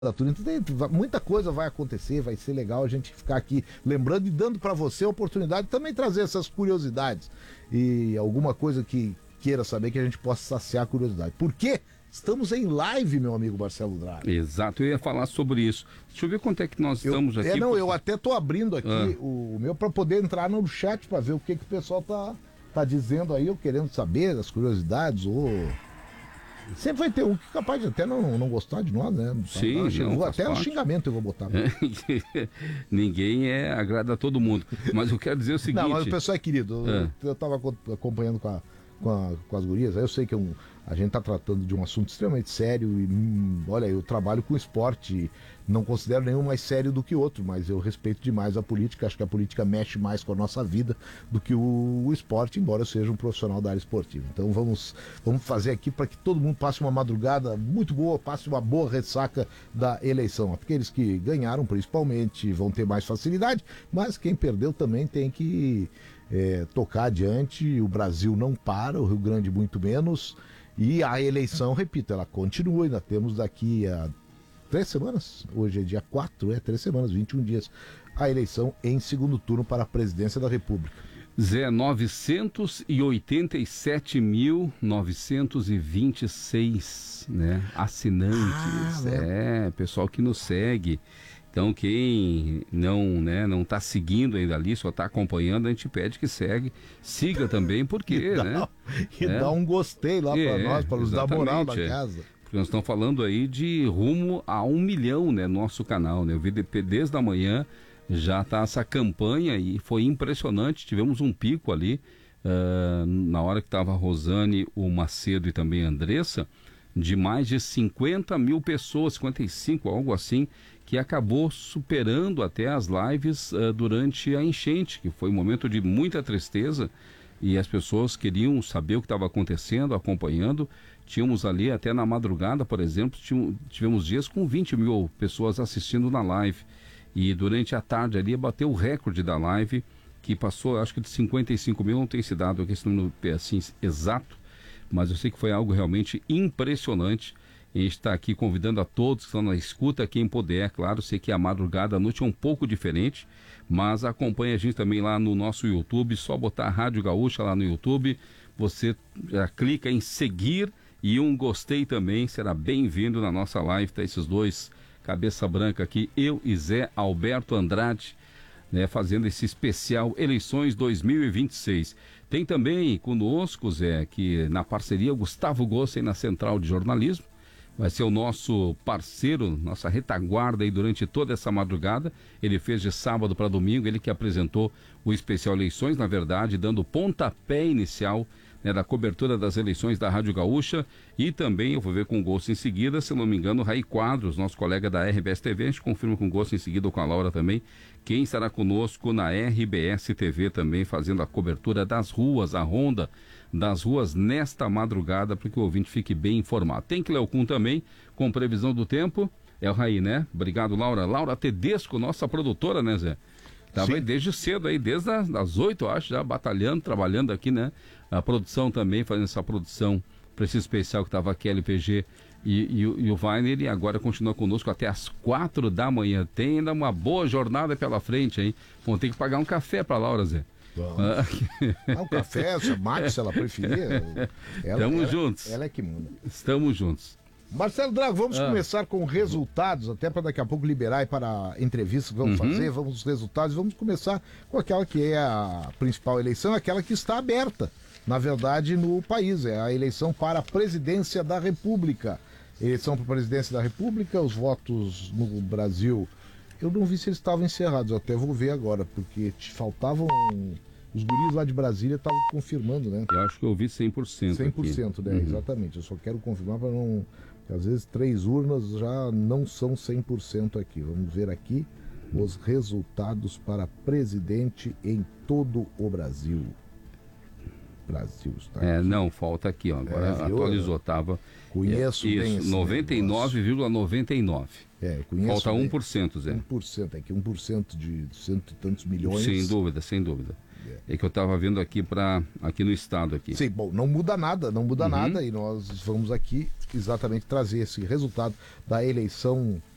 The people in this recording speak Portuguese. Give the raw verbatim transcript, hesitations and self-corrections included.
Então, tem, muita coisa vai acontecer, vai ser legal a gente ficar aqui lembrando e dando para você a oportunidade de também trazer essas curiosidades e alguma coisa que queira saber que a gente possa saciar a curiosidade. Por quê? Estamos em live, meu amigo Marcelo Drago. Exato, eu ia falar sobre isso. Deixa eu ver quanto é que nós eu, estamos aqui. É, não, porque... eu até tô abrindo aqui ah. o meu para poder entrar no chat para ver o que, que o pessoal tá, tá dizendo aí, eu querendo saber as curiosidades ou... Sempre vai ter um que é capaz de até não, não gostar de nós, né? Sim, não, não, até o xingamento eu vou botar. Né? Ninguém é, agrada a todo mundo. Mas eu quero dizer o seguinte... Não, mas o pessoal é querido. É. Eu estava acompanhando com, a, com, a, com as gurias, eu sei que é um, a gente está tratando de um assunto extremamente sério e, hum, olha, eu trabalho com esporte, não considero nenhum mais sério do que outro, mas eu respeito demais a política, acho que a política mexe mais com a nossa vida do que o, o esporte, embora eu seja um profissional da área esportiva. Então vamos, vamos fazer aqui para que todo mundo passe uma madrugada muito boa, passe uma boa ressaca da eleição. Aqueles que ganharam, principalmente, vão ter mais facilidade, mas quem perdeu também tem que é, tocar adiante. O Brasil não para, o Rio Grande muito menos, e a eleição, repito, ela continua, ainda temos daqui a três semanas, hoje é dia quatro, é três semanas, vinte e um dias, a eleição em segundo turno para a presidência da República. Zé, novecentos e oitenta e sete mil novecentos e vinte e seis, né, assinantes, ah, é, pessoal que nos segue. Então quem não, né, não está seguindo ainda ali, só está acompanhando, a gente pede que segue, siga também, porque, e dá, né? E é, dá um gostei lá para é, nós, para nos dar moral na é. casa. Porque nós estamos falando aí de rumo a um milhão, né, nosso canal, né? O V D P desde a manhã já está essa campanha e foi impressionante, tivemos um pico ali, uh, na hora que estava a Rosane, o Macedo e também a Andressa, de mais de cinquenta mil pessoas, cinquenta e cinco, algo assim, que acabou superando até as lives uh, durante a enchente, que foi um momento de muita tristeza e as pessoas queriam saber o que estava acontecendo, acompanhando. Tínhamos ali até na madrugada, por exemplo, tínhamos, tivemos dias com vinte mil pessoas assistindo na live e durante a tarde ali bateu o recorde da live, que passou, acho que de cinquenta e cinco mil, não tem se dado aqui esse número assim, exato, mas eu sei que foi algo realmente impressionante. A gente está aqui convidando a todos que estão na escuta, quem puder, claro, sei que a madrugada, a noite é um pouco diferente, mas acompanha a gente também lá no nosso YouTube, só botar a Rádio Gaúcha lá no YouTube, você já clica em seguir e um gostei também, será bem-vindo na nossa live, tá esses dois cabeça branca aqui, eu e Zé Alberto Andrade, né, fazendo esse especial Eleições dois mil e vinte e seis. Tem também conosco, Zé, que na parceria, o Gustavo Gossen na Central de Jornalismo, vai ser o nosso parceiro, nossa retaguarda aí durante toda essa madrugada. Ele fez de sábado para domingo, ele que apresentou o especial Eleições, na verdade, dando pontapé inicial, né, da cobertura das eleições da Rádio Gaúcha. E também, eu vou ver com gosto em seguida, se não me engano, o Raí Quadros, nosso colega da R B S T V, a gente confirma com gosto em seguida, ou com a Laura também, quem estará conosco na R B S T V também, fazendo a cobertura das ruas, a ronda das ruas nesta madrugada, para que o ouvinte fique bem informado. Tem Cleocum também, com previsão do tempo, é o Raí, né? Obrigado, Laura. Laura Tedesco, nossa produtora, né, Zé? Estava aí desde cedo, aí, desde as, as oito, acho, já batalhando, trabalhando aqui, né? A produção também, fazendo essa produção para esse especial que estava aqui, L P G e, e, e o Weiner, e agora continua conosco até as quatro da manhã. Tem ainda uma boa jornada pela frente, hein? Vamos ter que pagar um café para Laura, Zé. Ah, um café, essa mate, se ela preferir. Ela, Estamos ela, juntos. Ela é que manda. Estamos juntos. Marcelo Drago, vamos ah. começar com resultados, até para daqui a pouco liberar para a entrevista que vamos uhum. fazer, vamos os resultados, vamos começar com aquela que é a principal eleição, aquela que está aberta, na verdade, no país, é a eleição para a presidência da República. Eleição para a presidência da República, os votos no Brasil, eu não vi se eles estavam encerrados, eu até vou ver agora, porque te faltavam... Os guris lá de Brasília estavam confirmando, né? Eu acho que eu vi cem por cento. cem por cento, aqui. né? Uhum. Exatamente. Eu só quero confirmar para não... Porque às vezes três urnas já não são cem por cento aqui. Vamos ver aqui os resultados para presidente em todo o Brasil. Brasil está É, aqui. não, falta aqui, ó. Agora É, atualizou, tava... Conheço é, bem isso, esse noventa e nove vírgula noventa e nove. É, conheço falta bem. um por cento, Zé. um por cento, é que um por cento de cento e tantos milhões. Sem dúvida, sem dúvida. É, é que eu estava vendo aqui, pra, aqui no estado. Aqui. Sim, bom, não muda nada, não muda uhum. nada, e nós vamos aqui exatamente trazer esse resultado da eleição